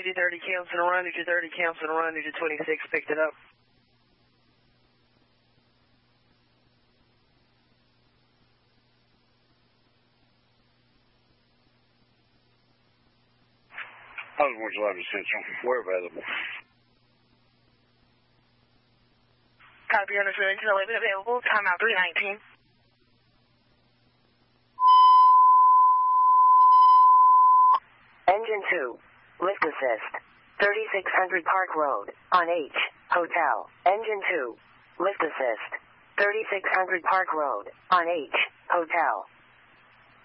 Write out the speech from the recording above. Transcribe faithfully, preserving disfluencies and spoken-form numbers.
Engine thirty cancel and run, Engine thirty cancel and run, Engine twenty-six picked it up. Osborne's eleven Central. We're available. Copy, understood. Engine eleven available. Timeout three nineteen. Engine two, lift assist. thirty-six hundred Park Road, on H, Hotel. Engine two, lift assist. thirty-six hundred Park Road, on H, Hotel.